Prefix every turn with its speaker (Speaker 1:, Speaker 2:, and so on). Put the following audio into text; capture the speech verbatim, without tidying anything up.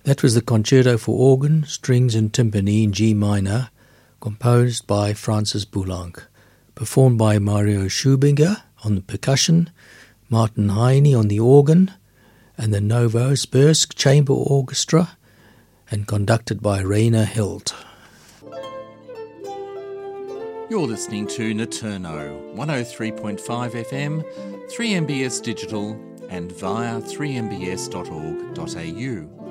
Speaker 1: That was the Concerto for Organ, Strings and Timpani in G minor, composed by Francis Poulenc, performed by Mario Schubinger on the percussion, Martin Heine on the organ, and the Novosibirsk Chamber Orchestra, and conducted by Rainer Hild.
Speaker 2: You're listening to Naturno, one oh three point five F M, three M B S Digital, and via three m b s dot org dot a u.